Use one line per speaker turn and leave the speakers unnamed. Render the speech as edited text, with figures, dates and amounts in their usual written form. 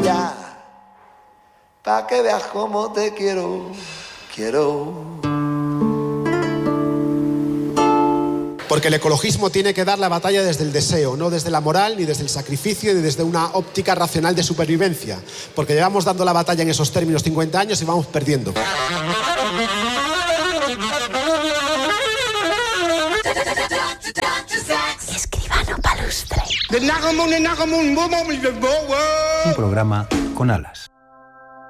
ya, pa' que veas cómo te quiero.
Porque el ecologismo tiene que dar la batalla desde el deseo, no desde la moral, ni desde el sacrificio, ni desde una óptica racional de supervivencia. Porque llevamos dando la batalla en esos términos 50 años y vamos perdiendo.
Escribano Palustre.
Un programa con alas.